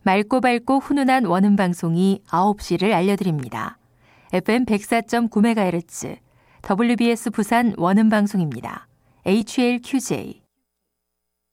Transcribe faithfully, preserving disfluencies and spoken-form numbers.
맑고 밝고 훈훈한 원음 방송이 아홉 시를 알려드립니다. 에프엠 백사 점 구 메가헤르츠 더블유비에스 부산 원음 방송입니다. 에이치엘큐제이